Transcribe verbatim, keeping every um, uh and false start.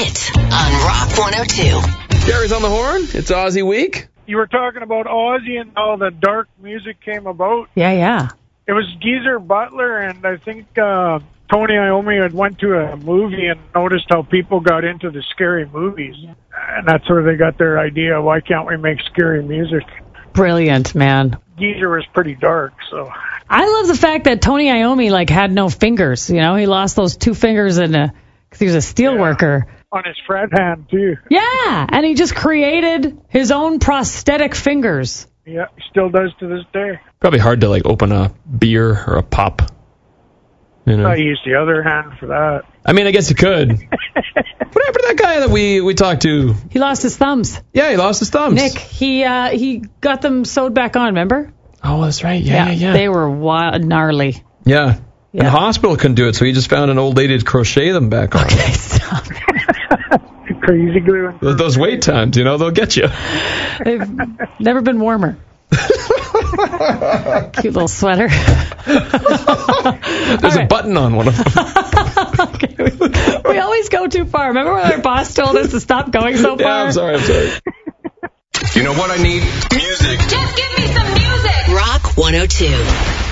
It on Rock one oh two. Gary's on the horn. It's Aussie week. You were talking about Ozzy and how the dark music came about. Yeah, yeah. It was Geezer Butler, and I think uh, Tony Iommi had went to a movie and noticed how people got into the scary movies. And that's where they got their idea, why can't we make scary music? Brilliant, man. Geezer was pretty dark, so... I love the fact that Tony Iommi, like, had no fingers. You know, he lost those two fingers in a, because he was a steel Yeah. worker. On his fret hand, too. Yeah, and he just created his own prosthetic fingers. Yeah, he still does to this day. Probably hard to like open a beer or a pop. You know? I used the other hand for that. I mean, I guess you could. What happened to that guy that we, we talked to? He lost his thumbs. Yeah, he lost his thumbs. Nick, he uh, he got them sewed back on, remember? Oh, that's right. Yeah, yeah, yeah. They were wild, gnarly. Yeah. Yeah. And the hospital couldn't do it, so he just found an old lady to crochet them back on. Okay, stop. Crazy glue. Those, those wait times, you know, they'll get you. They've never been warmer. Cute little sweater. There's a button on one of them. Okay, we, we always go too far. Remember when our boss told us to stop going so far? Yeah, I'm sorry, I'm sorry. You know what I need? Music. Just give me some music. Rock one oh two.